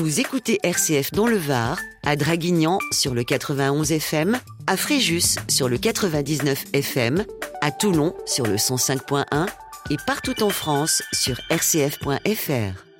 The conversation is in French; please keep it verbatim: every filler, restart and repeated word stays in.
Vous écoutez R C F dans le Var, à Draguignan sur le quatre-vingt-onze F M, à Fréjus sur le quatre-vingt-dix-neuf F M, à Toulon sur le cent cinq point un et partout en France sur r c f point f r.